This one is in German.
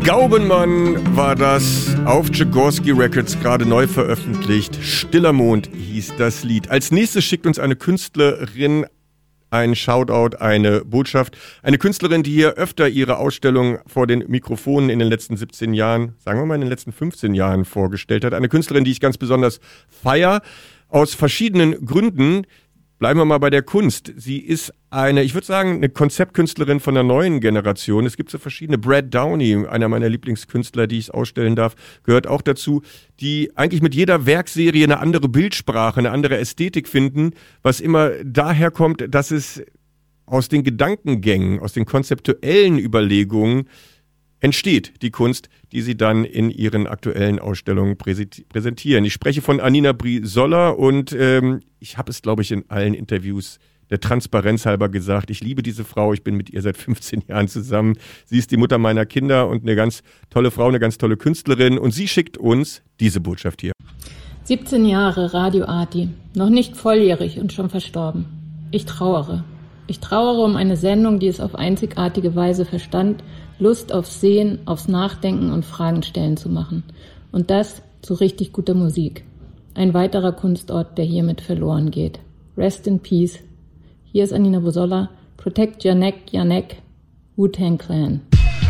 Gaubenmann war das, auf Tchaikovsky Records gerade neu veröffentlicht. Stiller Mond hieß das Lied. Als nächstes schickt uns eine Künstlerin ein Shoutout, eine Botschaft. Eine Künstlerin, die hier öfter ihre Ausstellung vor den Mikrofonen in den letzten 17 Jahren, sagen wir mal in den letzten 15 Jahren vorgestellt hat. Eine Künstlerin, die ich ganz besonders feiere, aus verschiedenen Gründen. Bleiben wir mal bei der Kunst. Sie ist ich würde sagen, eine Konzeptkünstlerin von der neuen Generation. Es gibt so verschiedene. Brad Downey, einer meiner Lieblingskünstler, die ich ausstellen darf, gehört auch dazu, die eigentlich mit jeder Werkserie eine andere Bildsprache, eine andere Ästhetik finden, was immer daher kommt, dass es aus den Gedankengängen, aus den konzeptuellen Überlegungen entsteht, die Kunst, die sie dann in ihren aktuellen Ausstellungen präsentieren. Ich spreche von Anina Brizola und ich habe es, glaube ich, in allen Interviews der Transparenz halber gesagt, ich liebe diese Frau, ich bin mit ihr seit 15 Jahren zusammen. Sie ist die Mutter meiner Kinder und eine ganz tolle Frau, eine ganz tolle Künstlerin und sie schickt uns diese Botschaft hier. 17 Jahre Radio Arti, noch nicht volljährig und schon verstorben. Ich trauere. Ich trauere um eine Sendung, die es auf einzigartige Weise verstand, Lust aufs Sehen, aufs Nachdenken und Fragen stellen zu machen. Und das zu richtig guter Musik. Ein weiterer Kunstort, der hiermit verloren geht. Rest in Peace. Hier ist Anina Brizola. Protect your neck, Wu-Tang Clan.